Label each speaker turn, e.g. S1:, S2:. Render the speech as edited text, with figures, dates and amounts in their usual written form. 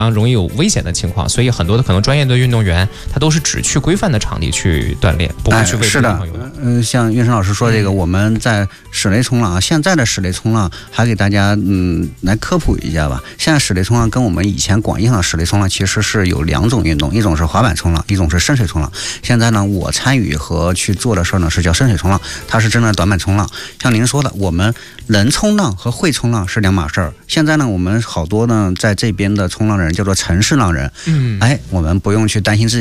S1: 容易有危险的情况，所以很多的可能专业的运动员，他都是只去规范的场地去锻炼，不会去为
S2: 是的，像岳生老师说这个，我们在室内冲浪啊，现在的室内冲浪还给大家来科普一下吧。现在室内冲浪跟我们以前广义上的室内冲浪其实是有2种运动，一种是滑板冲浪，一种是深水冲浪。现在呢，我参与和去做的事儿呢是叫深水冲浪，它是真正的短板冲浪。像您说的，我们能冲浪和会冲浪是2码事儿。现在呢，我们好多呢在这边的冲浪人叫做城市浪人，我们不用去担心自己